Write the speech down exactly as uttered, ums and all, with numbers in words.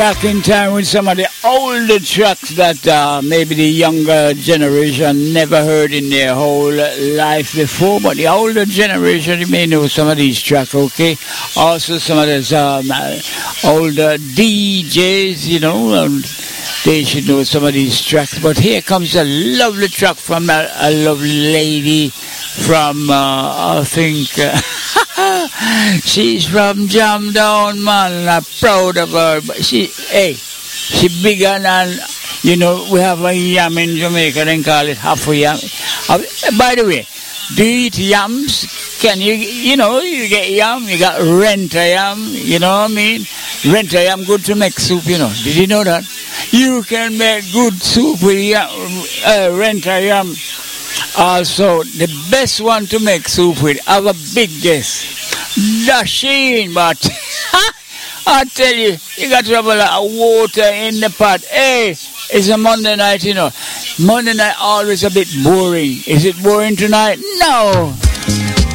Back in time with some of the older tracks that uh, maybe the younger generation never heard in their whole life before, but the older generation, you may know some of these tracks, okay? Also some of those um, uh, older D Js, you know, um, they should know some of these tracks. But here comes a lovely track from a, a lovely lady from, uh, I think, uh, she's from Jam Down, man. I'm proud of her. But she, hey, she bigger than, you know, we have a yam in Jamaica, then call it half a yam. Uh, by the way, do you eat yams? Can you, you know, you get yam, you got rent a yam, you know what I mean? Rent a yam, good to make soup, you know. Did you know that? You can make good soup with yam, uh, rent a yam. Also, the best one to make soup with, have a big guess. Dasheen, but I tell you, you got to have a lot of water in the pot. Hey, it's a Monday night, you know. Monday night always a bit boring. Is it boring tonight? No.